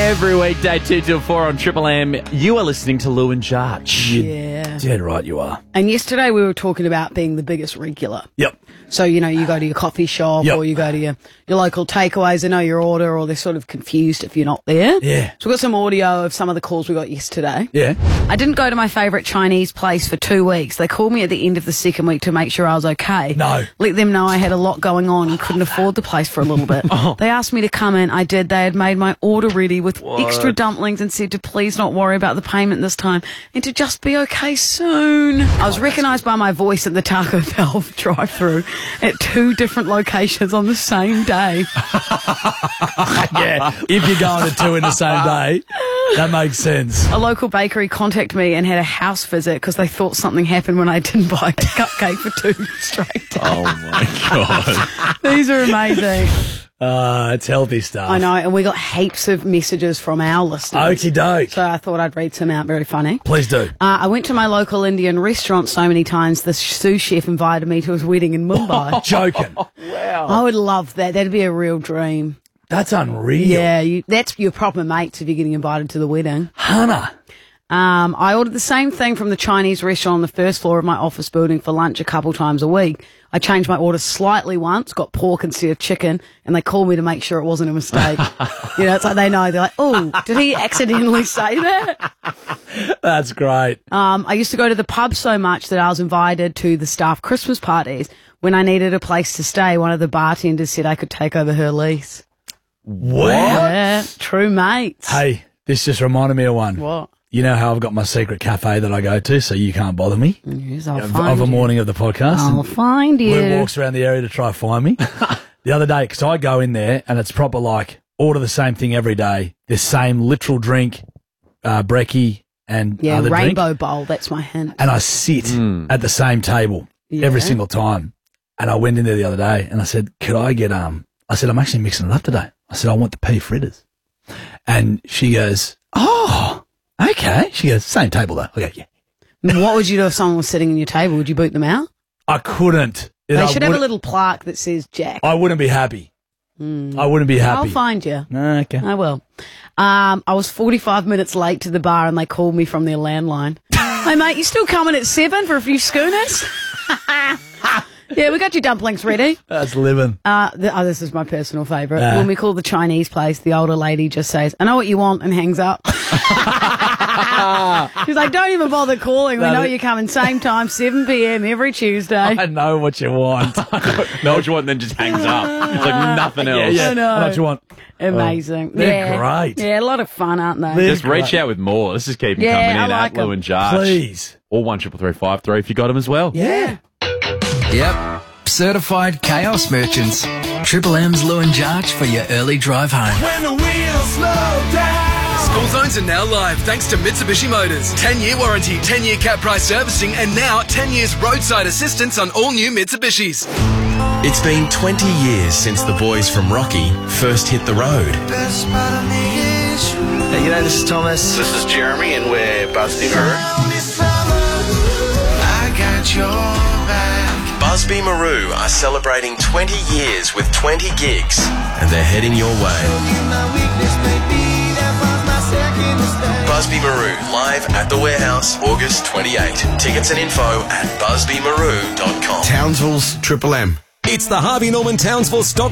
Every weekday, 2 till 4 on Triple M, you are listening to Lou and Jarch. Yeah. Dead right you are. And yesterday we were talking about being the biggest regular. Yep. So, you know, you go to your coffee shop Yep. or you go to your local takeaways, they know your order or they're sort of confused if you're not there. Yeah. So we've got some audio of some of the calls we got yesterday. Yeah. I didn't go to my favourite Chinese place for 2 weeks. They called me at the end of the second week to make sure I was okay. No. Let them know I had a lot going on and couldn't afford the place for a little bit. They asked me to come in. I did. They had made my order ready with extra dumplings and said to please not worry about the payment this time and to just be okay soon. I was recognised by my voice at the Taco Bell drive-thru at 2 different locations on the same day. Yeah. If you're going to 2 in the same day, that makes sense. A local bakery contacted me and had a house visit because they thought something happened when I didn't buy a cupcake for 2 straight days. Oh, my God. These are amazing. It's healthy stuff. I know, and we got heaps of messages from our listeners. Okie doke. So I thought I'd read some out. Very funny. Please do. I went to my local Indian restaurant so many times, the sous chef invited me to his wedding in Mumbai. Joking. I would love that. That'd be a real dream. That's unreal. Yeah, that's your proper mates if you're getting invited to the wedding. Hannah. I ordered the same thing from the Chinese restaurant on the first floor of my office building for lunch a couple times a week. I changed my order slightly once, got pork instead of chicken, and they called me to make sure it wasn't a mistake. You know, it's like they know. They're like, oh, did he accidentally say that? That's great. I used to go to the pub so much that I was invited to the staff Christmas parties. When I needed a place to stay, one of the bartenders said I could take over her lease. Wow. Yeah, true mates. Hey, this just reminded me of one. What? You know how I've got my secret cafe that I go to so you can't bother me? Yes, I'll Of find a you. morning of the podcast. I'll find you. Lou walks around the area to try to find me. The other day, because I go in there and it's proper like order the same thing every day. The same literal drink, brekkie and Yeah, other rainbow drink. bowl, that's my hint. And I sit at the same table every Yeah. single time. And I went in there the other day and I said, could I get, I said, I'm actually mixing it up today. I said, I want the pea fritters. And she goes, oh, okay. She goes, same table though. I go, yeah. What would you do if someone was sitting in your table? Would you boot them out? I couldn't. They should have a little plaque that says Jack. I wouldn't be happy. I wouldn't be happy. I'll find you. Okay. I will. I was 45 minutes late to the bar and they called me from their landline. Hey, mate, you still coming at 7 for a few schooners? Yeah, we got your dumplings ready. That's living. This is my personal favourite. When we call the Chinese place, the older lady just says, I know what you want, and hangs up. She's like, don't even bother calling. We know you're coming same time, 7 p.m. every Tuesday. I know what you want. Know what you want, and then just hangs up. It's like nothing else. Yeah, I know. I know what you want. Amazing. They're great. Yeah, a lot of fun, aren't they? They're Just reach out with more. This is keeping Yeah, coming I in like at Lou 'em. and Jarch. Please. Or 13353 if you got them as well. Yeah. Yep. Certified chaos merchants. Triple M's Lou and Jarch for your early drive home. When the wheels slow down. School zones are now live thanks to Mitsubishi Motors. 10-year warranty, 10-year cap price servicing, and now 10 years roadside assistance on all new Mitsubishis. It's been 20 years since the boys from Rocky first hit the road. Best part of me is you. Hey, g'day, this is Thomas. This is Jeremy, and we're Busby Maroon. I got your back. Busby Maroon are celebrating 20 years with 20 gigs, and they're heading your way. Busby Maroon live at the Warehouse, August 28. Tickets and info at busbymaroon.com. Townsville's Triple M. It's the Harvey Norman Townsville Stock